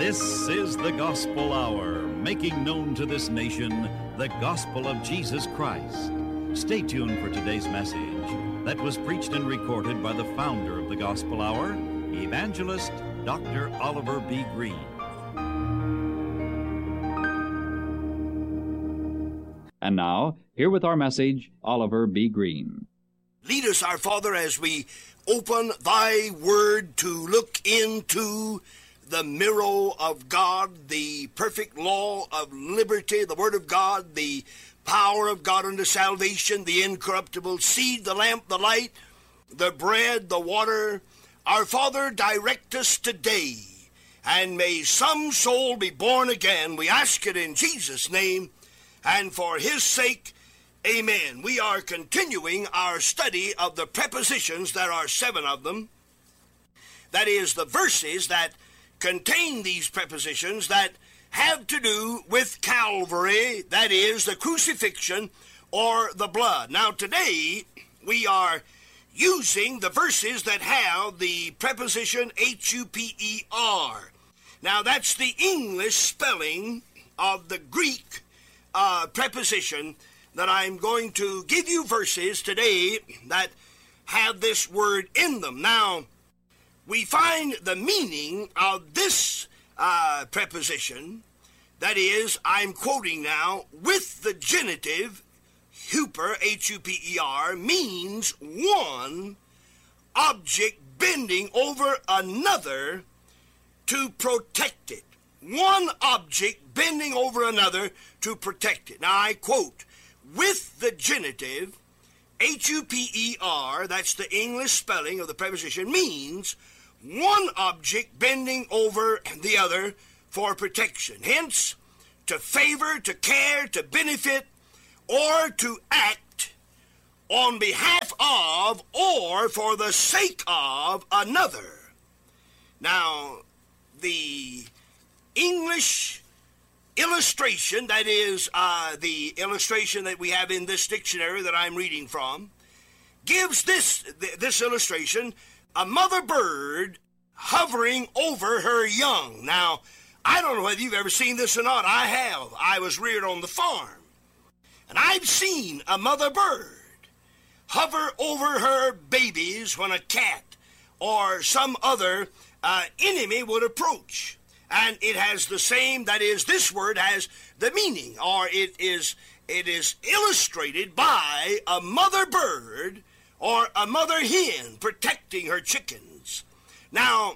This is the Gospel Hour, making known to this nation the gospel of Jesus Christ. Stay tuned for today's message that was preached and recorded by the founder of the Gospel Hour, Evangelist Dr. Oliver B. Green. And now, here with our message, Oliver B. Green. Lead us, our Father, as we open thy word to look into the mirror of God, the perfect law of liberty, the word of God, the power of God unto salvation, the incorruptible seed, the lamp, the light, the bread, the water. Our Father, direct us today, and may some soul be born again. We ask it in Jesus' name, and for his sake, amen. We are continuing our study of the prepositions. There are 7 of them. That is, the verses that contain these prepositions that have to do with Calvary, that is, the crucifixion or the blood. Now, today, we are using the verses that have the preposition H-U-P-E-R. Now, that's the English spelling of the Greek preposition that I'm going to give you verses today that have this word in them. Now, we find the meaning of this preposition, that is, I'm quoting now, with the genitive, huper, H-U-P-E-R, means one object bending over another to protect it. One object bending over another to protect it. Now, I quote, with the genitive, H-U-P-E-R, that's the English spelling of the preposition, means one object bending over the other for protection. Hence, to favor, to care, to benefit, or to act on behalf of or for the sake of another. Now, the English illustration, that is the illustration that we have in this dictionary that I'm reading from, gives this illustration: a mother bird hovering over her young. Now, I don't know whether you've ever seen this or not. I have. I was reared on the farm, and I've seen a mother bird hover over her babies when a cat or some other enemy would approach. And it has the same, that is, this word has the meaning, or it is illustrated by a mother bird or a mother hen protecting her chickens. Now,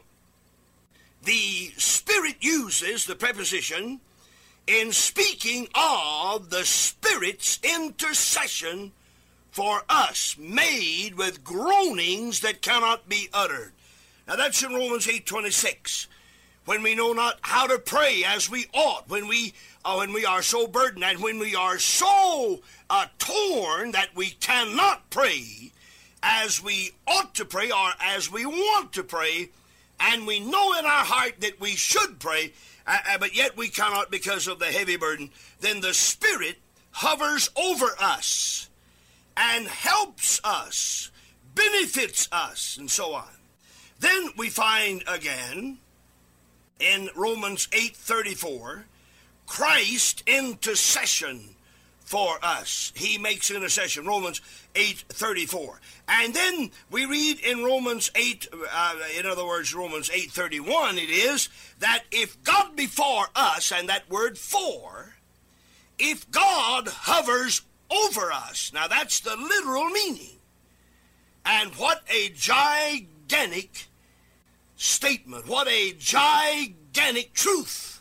the Spirit uses the preposition in speaking of the Spirit's intercession for us, made with groanings that cannot be uttered. Now, that's in Romans 8:26. When we know not how to pray as we ought, when we are so burdened, and when we are so torn that we cannot pray as we ought to pray or as we want to pray, and we know in our heart that we should pray, but yet we cannot because of the heavy burden, then the Spirit hovers over us and helps us, benefits us, and so on. Then we find again in Romans 8:34, Christ intercession for us. He makes intercession, Romans 8:34. And then we read in Romans 8, in other words, Romans 8:31, it is that if God be for us, and that word for, if God hovers over us, now that's the literal meaning. And what a gigantic statement, what a gigantic truth.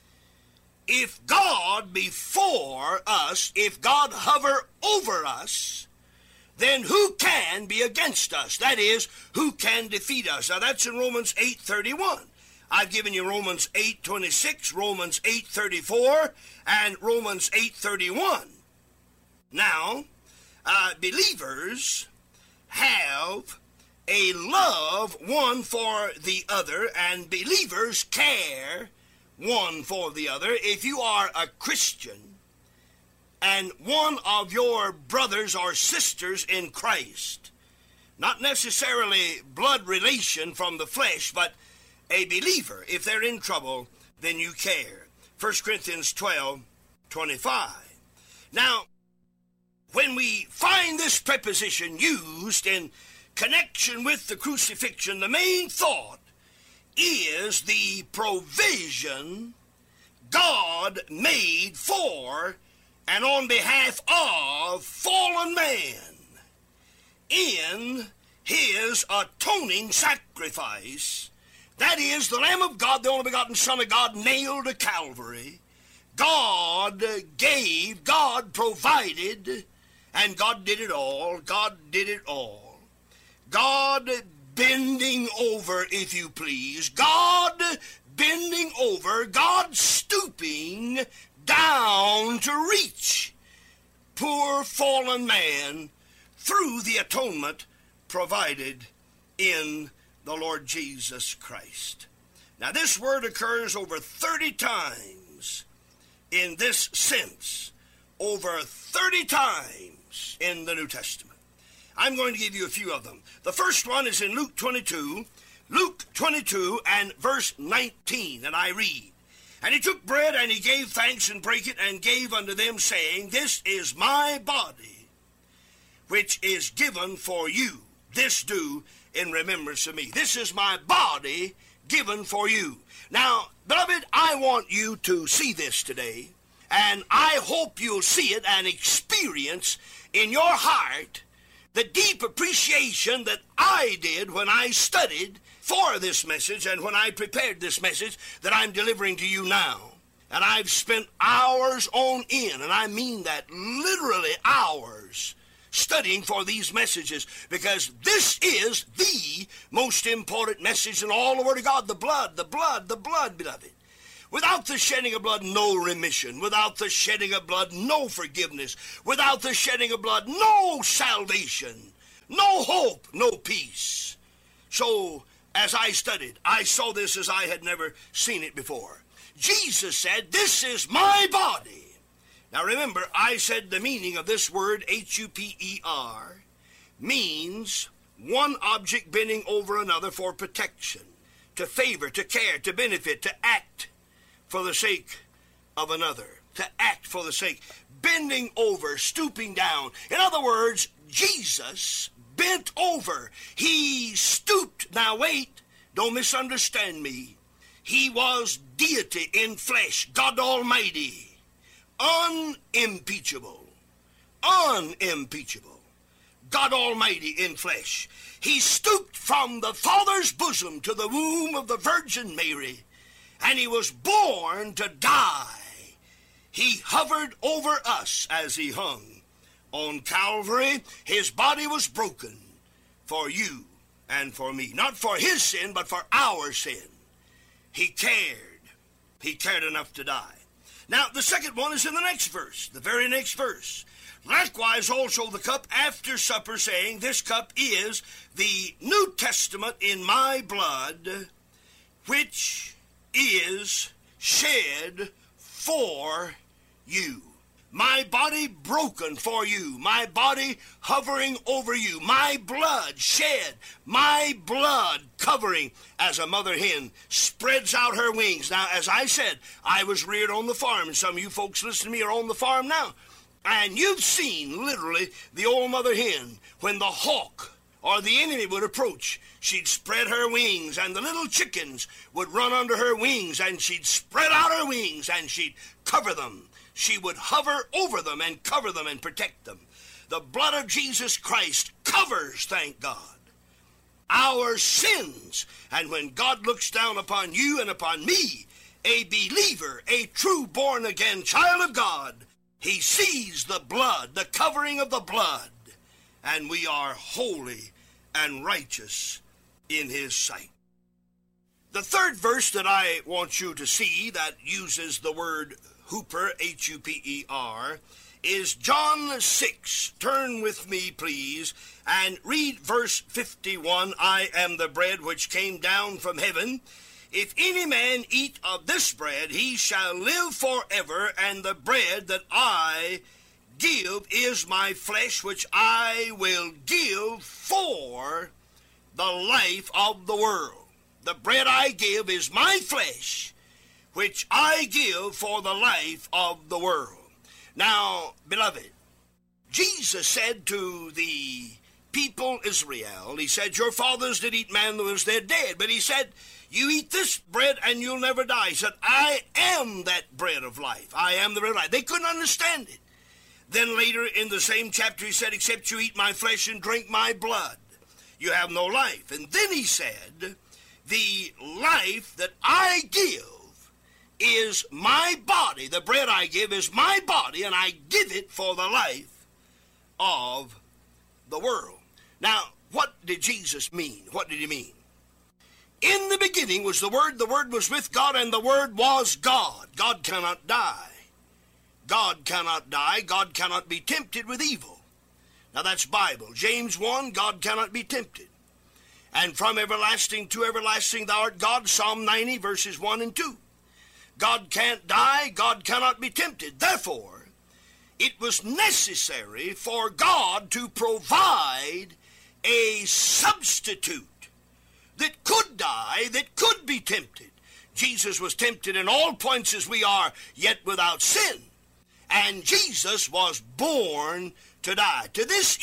If God be for us, if God hover over us, then who can be against us? That is, who can defeat us? Now that's in Romans 8:31. I've given you Romans 8:26, Romans 8:34, and Romans 8:31. Now, believers have a love one for the other, and believers care one for the other. If you are a Christian and one of your brothers or sisters in Christ, not necessarily blood relation from the flesh, but a believer, if they're in trouble, then you care. 1 Corinthians 12:25. Now, when we find this preposition used in connection with the crucifixion, the main thought is the provision God made for and on behalf of fallen man in his atoning sacrifice. That is, the Lamb of God, the only begotten Son of God, nailed to Calvary. God gave, God provided, and God did it all. God did it all. God bending over, if you please. God bending over, God stooping down to reach poor fallen man through the atonement provided in the Lord Jesus Christ. Now, this word occurs over 30 times in this sense, over 30 times in the New Testament. I'm going to give you a few of them. The first one is in Luke 22 and verse 19, and I read, "And he took bread, and he gave thanks, and brake it, and gave unto them, saying, This is my body, which is given for you. This do in remembrance of me." This is my body given for you. Now, beloved, I want you to see this today, and I hope you'll see it and experience in your heart the deep appreciation that I did when I studied for this message and when I prepared this message that I'm delivering to you now. And I've spent hours on end, and I mean that literally hours, studying for these messages, because this is the most important message in all the Word of God. The blood, beloved. Without the shedding of blood, no remission. Without the shedding of blood, no forgiveness. Without the shedding of blood, no salvation. No hope, no peace. So, as I studied, I saw this as I had never seen it before. Jesus said, "This is my body." Now remember, I said the meaning of this word, H-U-P-E-R, means one object bending over another for protection, to favor, to care, to benefit, to act for the sake of another, to act for the sake, bending over, stooping down. In other words, Jesus bent over. He stooped. Now wait, don't misunderstand me. He was deity in flesh, God Almighty, unimpeachable, God Almighty in flesh. He stooped from the Father's bosom to the womb of the Virgin Mary, and he was born to die. He hovered over us as he hung on Calvary. His body was broken for you and for me. Not for his sin, but for our sin. He cared. He cared enough to die. Now, the second one is in the next verse, the very next verse. "Likewise also the cup after supper, saying, This cup is the New Testament in my blood, which is shed for you." My body broken for you, my body hovering over you, my blood shed, my blood covering as a mother hen spreads out her wings. Now, as I said, I was reared on the farm, and some of you folks listening to me are on the farm now. And you've seen, literally, the old mother hen, when the hawk or the enemy would approach, she'd spread her wings, and the little chickens would run under her wings, and she'd spread out her wings, and she'd cover them. She would hover over them and cover them and protect them. The blood of Jesus Christ covers, thank God, our sins. And when God looks down upon you and upon me, a believer, a true born-again child of God, he sees the blood, the covering of the blood, and we are holy and righteous in his sight. The third verse that I want you to see that uses the word Hooper, H-U-P-E-R, is John 6. Turn with me, please, and read verse 51. "I am the bread which came down from heaven. If any man eat of this bread, he shall live forever, and the bread that I give is my flesh, which I will give for the life of the world." The bread I give is my flesh, which I give for the life of the world. Now, beloved, Jesus said to the people Israel, he said, your fathers did eat manna when they're dead. But he said, you eat this bread and you'll never die. He said, I am that bread of life. I am the bread of life. They couldn't understand it. Then later in the same chapter he said, except you eat my flesh and drink my blood, you have no life. And then he said, the life that I give is my body. The bread I give is my body, and I give it for the life of the world. Now, what did Jesus mean? What did he mean? In the beginning was the Word was with God, and the Word was God. God cannot die. God cannot die. God cannot be tempted with evil. Now that's Bible. James 1, God cannot be tempted. And from everlasting to everlasting thou art God, Psalm 90, verses 1 and 2. God can't die, God cannot be tempted. Therefore, it was necessary for God to provide a substitute that could die, that could be tempted. Jesus was tempted in all points as we are, yet without sin. And Jesus was born to die. To this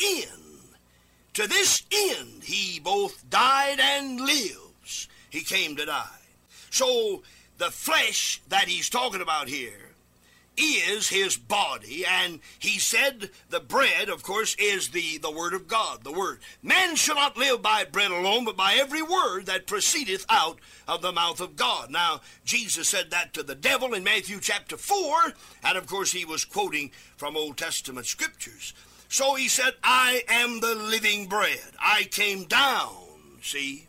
end, he both died and lives. He came to die. So the flesh that he's talking about here is his body, and he said the bread, of course, is the Word of God, the Word. Man shall not live by bread alone, but by every word that proceedeth out of the mouth of God. Now, Jesus said that to the devil in Matthew chapter 4, and of course he was quoting from Old Testament scriptures. So he said, I am the living bread. I came down, see.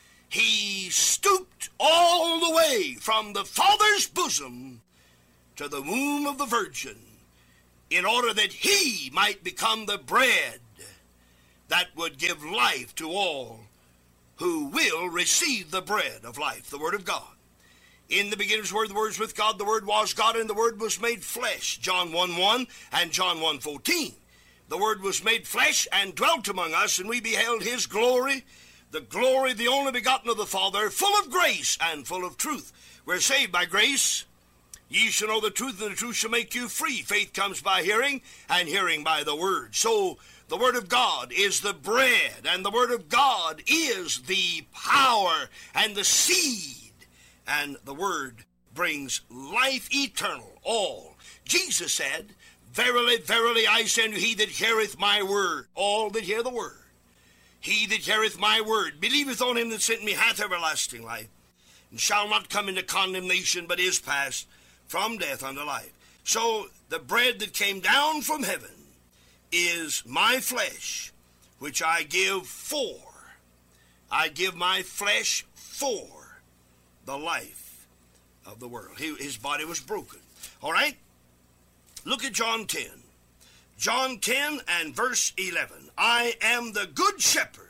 He stooped all the way from the Father's bosom to the womb of the Virgin in order that he might become the bread that would give life to all who will receive the bread of life, the Word of God. In the beginning was the Word was with God, the Word was God, and the Word was made flesh. John 1:1 and John 1:14. The Word was made flesh and dwelt among us, and we beheld his glory, the only begotten of the Father, full of grace and full of truth. We're saved by grace. Ye shall know the truth, and the truth shall make you free. Faith comes by hearing, and hearing by the Word. So the Word of God is the bread, and the Word of God is the power and the seed. And the Word brings life eternal, all. Jesus said, verily, verily, I say unto he that heareth my word, all that hear the Word, he that heareth my word, believeth on him that sent me, hath everlasting life, and shall not come into condemnation, but is passed from death unto life. So the bread that came down from heaven is my flesh, which I give for. I give my flesh for the life of the world. His body was broken. All right? Look at John 10. John 10 and verse 11. I am the good shepherd.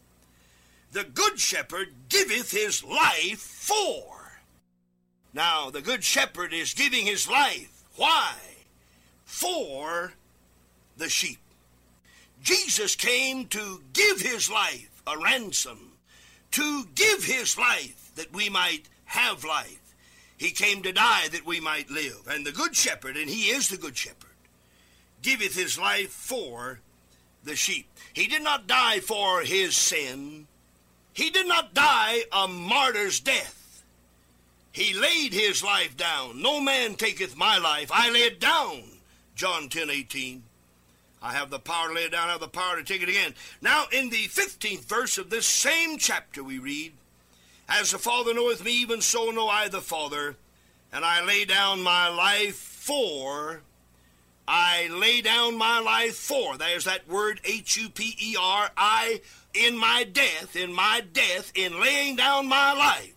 The good shepherd giveth his life for. Now, the good shepherd is giving his life. Why? For the sheep. Jesus came to give his life, a ransom, to give his life that we might have life. He came to die that we might live. And the good shepherd, and he is the good shepherd, giveth his life for the sheep. He did not die for his sin. He did not die a martyr's death. He laid his life down. No man taketh my life. I lay it down. John 10:18. I have the power to lay it down. I have the power to take it again. Now, in the 15th verse of this same chapter we read, as the Father knoweth me, even so know I the Father, and I lay down my life for. I lay down my life for. There's that word H-U-P-E-R. I, in my death, in laying down my life,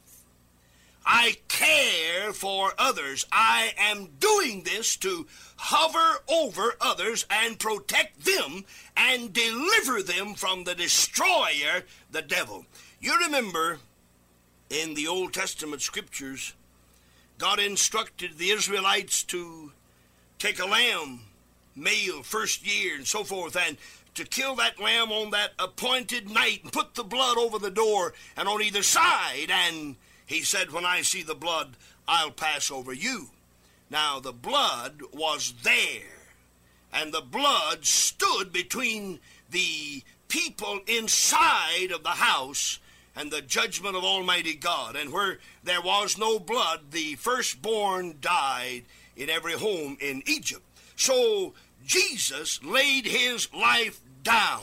I care for others. I am doing this to hover over others and protect them and deliver them from the destroyer, the devil. You remember in the Old Testament scriptures, God instructed the Israelites to take a lamb, male, first year, and so forth, and to kill that lamb on that appointed night and put the blood over the door and on either side and He said, when I see the blood, I'll pass over you. Now, the blood was there, and the blood stood between the people inside of the house and the judgment of Almighty God. And where there was no blood, the firstborn died in every home in Egypt. So Jesus laid his life down.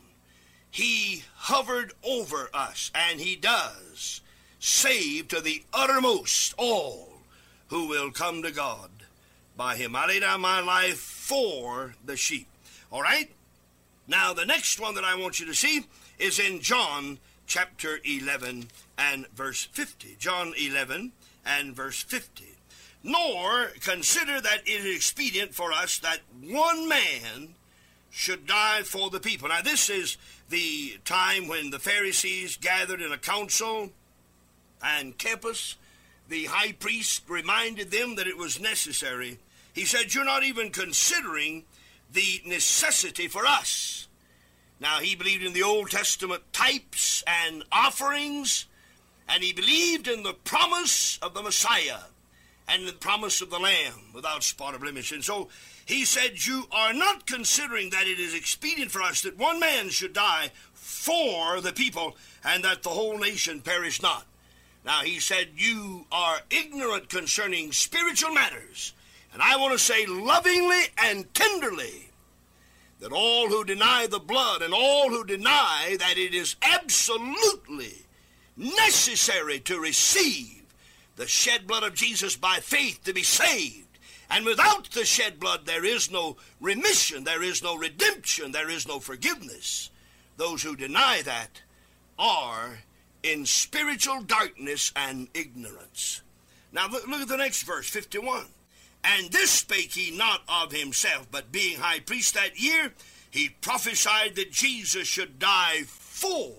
He hovered over us, and he does save to the uttermost all who will come to God by him. I lay down my life for the sheep. All right? Now, the next one that I want you to see is in John chapter 11 and verse 50. John 11 and verse 50. Nor consider that it is expedient for us that one man should die for the people. Now, this is the time when the Pharisees gathered in a council, and Caiaphas, the high priest, reminded them that it was necessary. He said, you're not even considering the necessity for us. Now, he believed in the Old Testament types and offerings, and he believed in the promise of the Messiah and the promise of the Lamb without spot or blemish. And so he said, you are not considering that it is expedient for us that one man should die for the people, and that the whole nation perish not. Now, he said, you are ignorant concerning spiritual matters. And I want to say lovingly and tenderly that all who deny the blood and all who deny that it is absolutely necessary to receive the shed blood of Jesus by faith to be saved, and without the shed blood there is no remission, there is no redemption, there is no forgiveness. Those who deny that are in spiritual darkness and ignorance. Now look at the next verse, 51. And this spake he not of himself, but being high priest that year, he prophesied that Jesus should die for,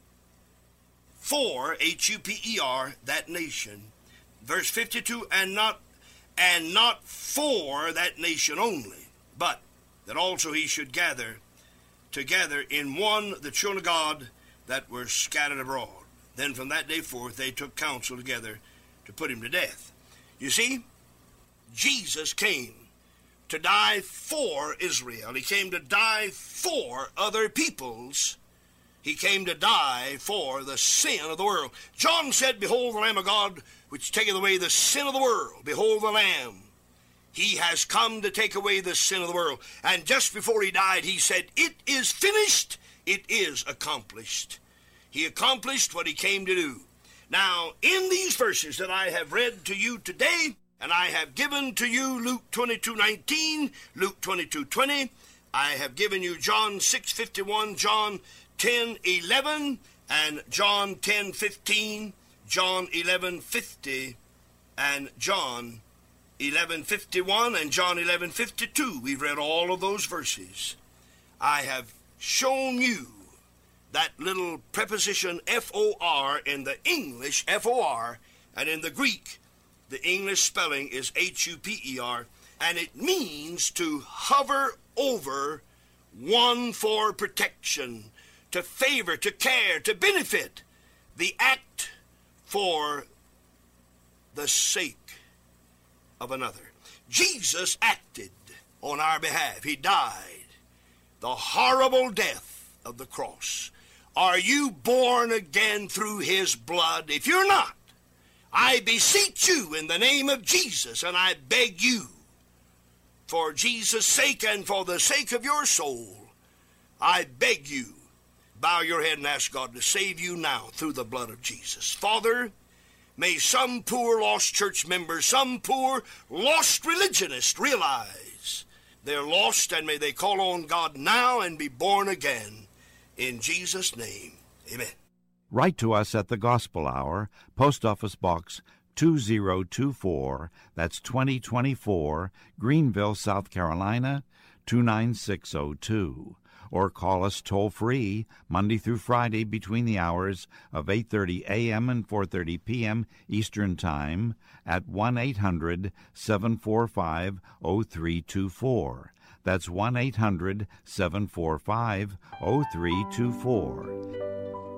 H-U-P-E-R, that nation. Verse 52, and not for that nation only, but that also he should gather together in one the children of God that were scattered abroad. Then from that day forth they took counsel together to put him to death. You see, Jesus came to die for Israel. He came to die for other peoples. He came to die for the sin of the world. John said, behold the Lamb of God, which taketh away the sin of the world. Behold the Lamb. He has come to take away the sin of the world. And just before he died, he said, it is finished. It is accomplished. He accomplished what he came to do. Now, in these verses that I have read to you today, and I have given to you Luke 22:19, Luke 22:20, I have given you John 6:51, John 10:11, and John 10:15, John 11:50, and John 11:51, and John 11:52. We've read all of those verses. I have shown you that little preposition F-O-R in the English, F-O-R, and in the Greek, the English spelling is H-U-P-E-R, and it means to hover over one for protection, to favor, to care, to benefit, the act for the sake of another. Jesus acted on our behalf. He died the horrible death of the cross. Are you born again through his blood? If you're not, I beseech you in the name of Jesus, and I beg you, for Jesus' sake and for the sake of your soul, I beg you, bow your head and ask God to save you now through the blood of Jesus. Father, may some poor lost church member, some poor lost religionist realize they're lost, and may they call on God now and be born again. In Jesus' name, amen. Write to us at the Gospel Hour, Post Office Box 2024, that's 2024, Greenville, South Carolina, 29602. Or call us toll-free Monday through Friday between the hours of 8:30 a.m. and 4:30 p.m. Eastern Time at 1-800-745-0324. That's 1-800-745-0324.